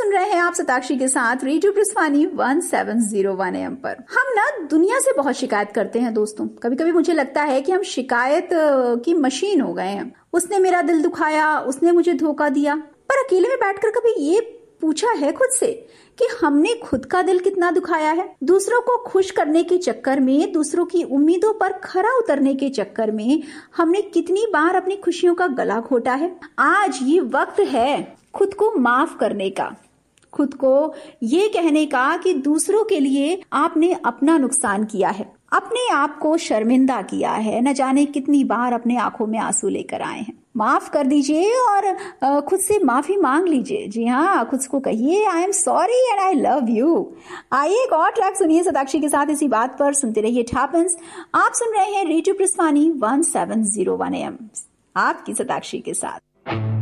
सुन रहे हैं आप सताक्षी के साथ रेडियो प्रस्थानी 1701 AM पर। हम ना दुनिया से बहुत शिकायत करते हैं दोस्तों। कभी कभी मुझे लगता है कि हम शिकायत की मशीन हो गए हैं। उसने मेरा दिल दुखाया, उसने मुझे धोखा दिया। पर अकेले में बैठकर कभी ये पूछा है खुद से कि हमने खुद का दिल कितना दुखाया है? दूसरों को खुश करने के चक्कर में, दूसरों की उम्मीदों पर खरा उतरने के चक्कर में हमने कितनी बार अपनी खुशियों का गला घोटा है। आज ये वक्त है खुद को माफ करने का, खुद को ये कहने का कि दूसरों के लिए आपने अपना नुकसान किया है, अपने आप को शर्मिंदा किया है, न जाने कितनी बार अपने आंखों में आंसू लेकर आए हैं। माफ कर दीजिए और खुद से माफी मांग लीजिए। जी हाँ, खुद को कहिए I am sorry and I love you. आइए एक और ट्रैक सुनिए सताक्षी के साथ इसी बात पर। सुनते रहिए इट हैपेंस। आप सुन रहे हैं रेडियो प्रस्थानी 1701 AM, आपकी सताक्षी के साथ।